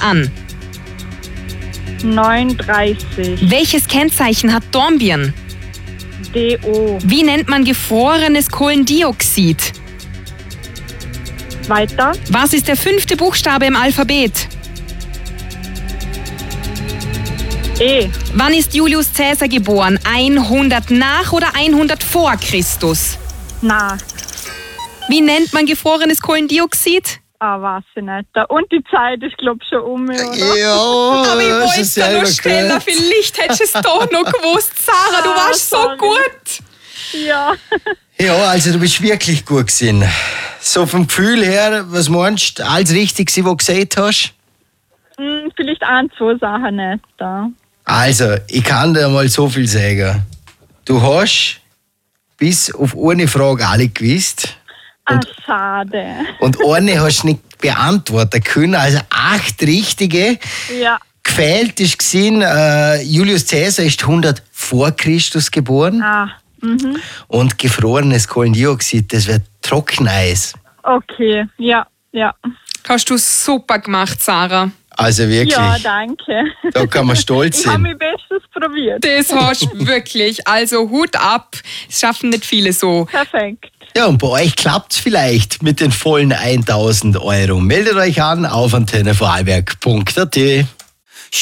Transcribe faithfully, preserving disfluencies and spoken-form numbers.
an? neununddreißig. Welches Kennzeichen hat Dornbirn? D O. Wie nennt man gefrorenes Kohlendioxid? Weiter. Was ist der fünfte Buchstabe im Alphabet? E. Wann ist Julius Caesar geboren? hundert nach oder hundert vor Christus? Na, Wie nennt man gefrorenes Kohlendioxid? ah, weiß ich nicht. Und die Zeit ist, glaube ich, schon um, oder? Ja, Aber ich hast wollte du es selber noch stellen, gehört. vielleicht hättest du es doch noch gewusst. Sarah, du Ah, warst so sorry. gut. Ja. Ja, also du bist wirklich gut gewesen. So vom Gefühl her, was meinst du, alles richtig gewesen, was du gesagt hast? Hm, vielleicht ein, zwei Sachen nicht da. Also, ich kann dir mal so viel sagen. Du hast bis auf eine Frage alle gewusst. Ah, schade. Und eine hast du nicht beantworten können. Also acht richtige. Ja. Gefehlt ist gesehen, äh, Julius Caesar ist hundert vor Christus geboren. Ah, mhm. Und gefrorenes Kohlendioxid, das wird Trockeneis. Okay, ja, ja. Hast du super gemacht, Sarah. Also wirklich, Ja, danke. da kann man stolz Ich habe sein. mein Bestes probiert. Das hast du wirklich. Also Hut ab. Es schaffen nicht viele so. Perfekt. Ja, und bei euch klappt's vielleicht mit den vollen tausend Euro. Meldet euch an auf antenne vorarlberg punkt a t.